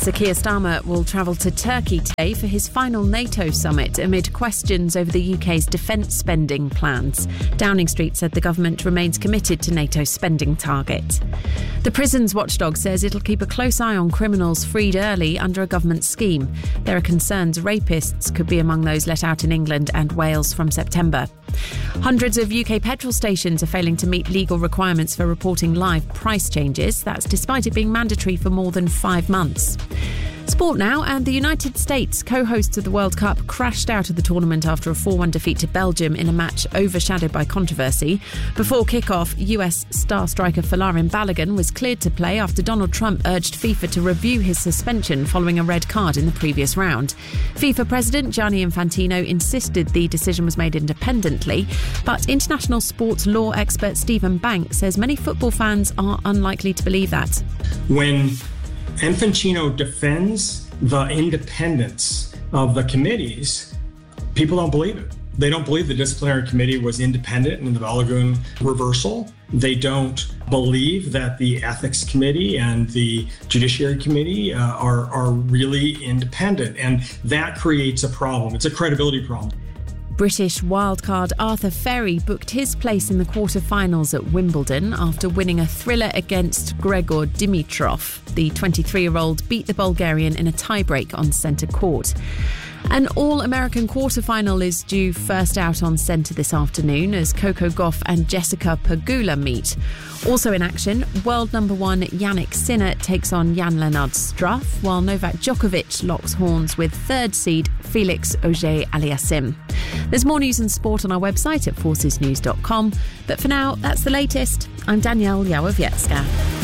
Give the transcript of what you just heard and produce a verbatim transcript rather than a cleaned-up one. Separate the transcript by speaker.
Speaker 1: Sir Keir Starmer will travel to Turkey today for his final NATO summit amid questions over the U K's defence spending plans. Downing Street said the government remains committed to NATO's spending target. The prisons watchdog says it'll keep a close eye on criminals freed early under a government scheme. There are concerns rapists could be among those let out in England and Wales from September. Hundreds of U K petrol stations are failing to meet legal requirements for reporting live price changes. That's despite it being mandatory for more than five months. Sport now, and the United States, co-hosts of the World Cup, crashed out of the tournament after a four one defeat to Belgium in a match overshadowed by controversy. Before kick-off, U S star striker Folarin Balogun was cleared to play after Donald Trump urged FIFA to review his suspension following a red card in the previous round. FIFA President Gianni Infantino insisted the decision was made independently, but international sports law expert Stephen Bank says many football fans are unlikely to believe that.
Speaker 2: When Infantino defends the independence of the committees, people don't believe it. They don't believe the disciplinary committee was independent in the Balogun reversal. They don't believe that the ethics committee and the judiciary committee uh, are, are really independent. And that creates a problem. It's a credibility problem.
Speaker 1: British wildcard Arthur Ferry booked his place in the quarter-finals at Wimbledon after winning a thriller against Gregor Dimitrov. The twenty-three-year-old beat the Bulgarian in a tie-break on centre court. An all-American quarter-final is due first out on centre this afternoon as Coco Gauff and Jessica Pegula meet. Also in action, world number one Yannick Sinner takes on Jan-Lennard Struff, while Novak Djokovic locks horns with third seed Felix Auger-Aliassime. There's more news and sport on our website at forces news dot com. But for now, that's the latest. I'm Danielle Yawowiecka.